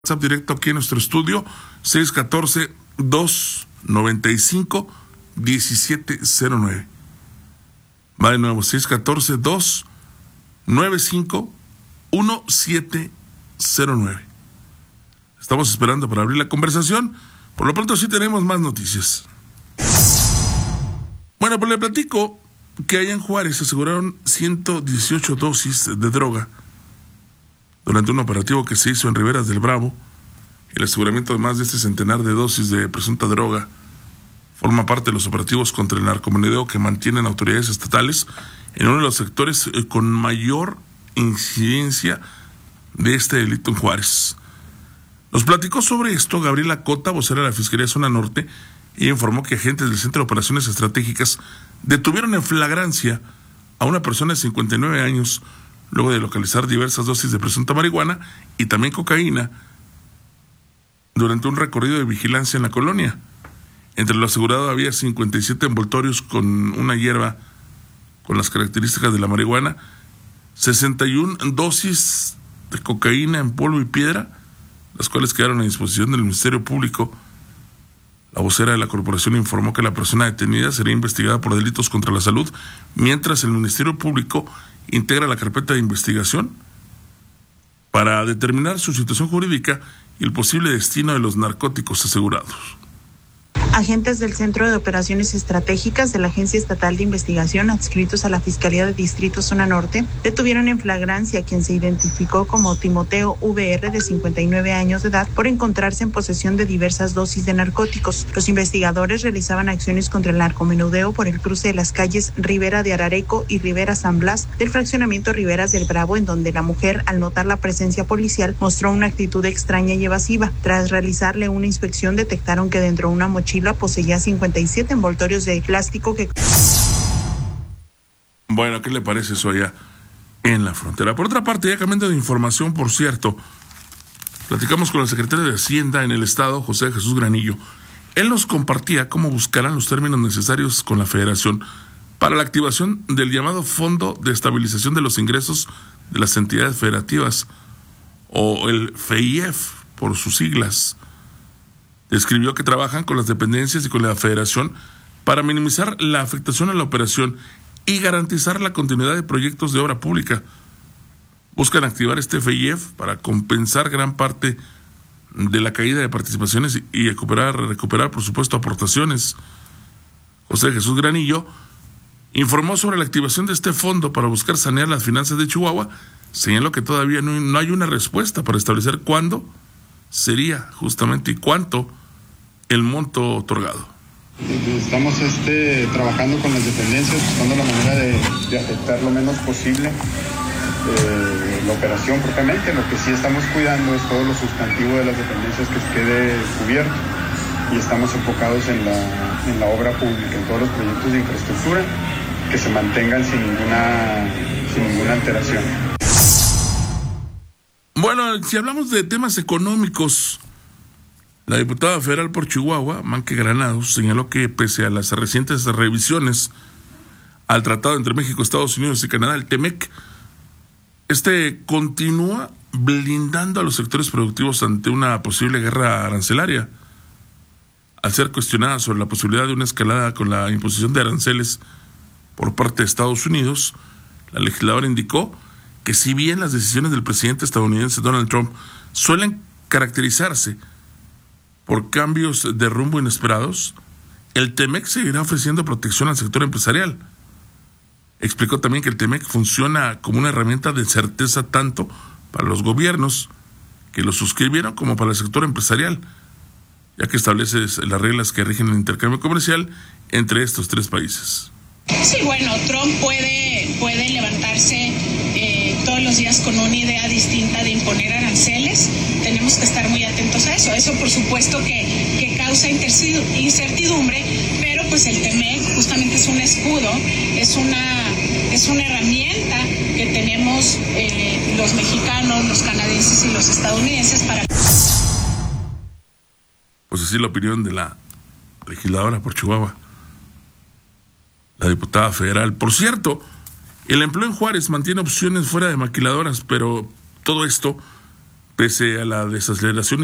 WhatsApp directo aquí en nuestro estudio, 614-295-1709. Va de nuevo, 614-295-1709. Estamos esperando para abrir la conversación. Por lo pronto sí tenemos más noticias. Bueno, pues le platico que allá en Juárez aseguraron 118 dosis de droga durante un operativo que se hizo en Riberas del Bravo. El aseguramiento de más de este centenar de dosis de presunta droga forma parte de los operativos contra el narcomenudeo que mantienen autoridades estatales en uno de los sectores con mayor incidencia de este delito en Juárez. Nos platicó sobre esto Gabriela Cota, vocera de la Fiscalía Zona Norte, y informó que agentes del Centro de Operaciones Estratégicas detuvieron en flagrancia a una persona de 59 años luego de localizar diversas dosis de presunta marihuana y también cocaína durante un recorrido de vigilancia en la colonia. Entre lo asegurado había 57 envoltorios con una hierba con las características de la marihuana, 61 dosis de cocaína en polvo y piedra, las cuales quedaron a disposición del Ministerio Público. La vocera de la corporación informó que la persona detenida sería investigada por delitos contra la salud, mientras el Ministerio Público integra la carpeta de investigación para determinar su situación jurídica y el posible destino de los narcóticos asegurados. Agentes del Centro de Operaciones Estratégicas de la Agencia Estatal de Investigación, adscritos a la Fiscalía de Distrito Zona Norte, detuvieron en flagrancia a quien se identificó como Timoteo VR, de 59 años de edad, por encontrarse en posesión de diversas dosis de narcóticos. Los investigadores realizaban acciones contra el narcomenudeo por el cruce de las calles Ribera de Arareco y Ribera San Blas del fraccionamiento Riberas del Bravo, en donde la mujer, al notar la presencia policial, mostró una actitud extraña y evasiva. Tras realizarle una inspección, detectaron que dentro de una mochila poseía 57 envoltorios de plástico que... Bueno, ¿qué le parece eso allá en la frontera? Por otra parte, ya cambiando de información, por cierto, platicamos con el secretario de Hacienda en el estado, José Jesús Granillo. Él nos compartía cómo buscarán los términos necesarios con la Federación para la activación del llamado Fondo de Estabilización de los Ingresos de las Entidades Federativas, o el FEIEF por sus siglas. Describió que trabajan con las dependencias y con la Federación para minimizar la afectación a la operación y garantizar la continuidad de proyectos de obra pública. Buscan activar este FEIEF para compensar gran parte de la caída de participaciones y recuperar, por supuesto, aportaciones. José Jesús Granillo informó sobre la activación de este fondo para buscar sanear las finanzas de Chihuahua. Señaló que todavía no hay una respuesta para establecer cuándo sería justamente y cuánto el monto otorgado. Estamos trabajando con las dependencias, buscando la manera de afectar lo menos posible la operación propiamente. Lo que sí estamos cuidando es todo lo sustantivo de las dependencias que quede cubierto, y estamos enfocados en la obra pública, en todos los proyectos de infraestructura que se mantengan sin ninguna alteración. Bueno, si hablamos de temas económicos, la diputada federal por Chihuahua, Manque Granados, señaló que pese a las recientes revisiones al tratado entre México, Estados Unidos y Canadá, el TEMEC, continúa blindando a los sectores productivos ante una posible guerra arancelaria. Al ser cuestionada sobre la posibilidad de una escalada con la imposición de aranceles por parte de Estados Unidos, la legisladora indicó que si bien las decisiones del presidente estadounidense Donald Trump suelen caracterizarse por cambios de rumbo inesperados, el TEMEC seguirá ofreciendo protección al sector empresarial. Explicó también que el TEMEC funciona como una herramienta de certeza tanto para los gobiernos que lo suscribieron como para el sector empresarial, ya que establece las reglas que rigen el intercambio comercial entre estos tres países. Sí, bueno, Trump puede levantarse todos los días con una idea distinta de imponer aranceles. Tenemos que estar muy atentos a eso. Eso, por supuesto, que causa incertidumbre, pero pues el TEMEC justamente es un escudo, es una herramienta que tenemos los mexicanos, los canadienses y los estadounidenses para... Pues así la opinión de la legisladora por Chihuahua, la diputada federal. Por cierto, el empleo en Juárez mantiene opciones fuera de maquiladoras, pero todo esto Pese a la desaceleración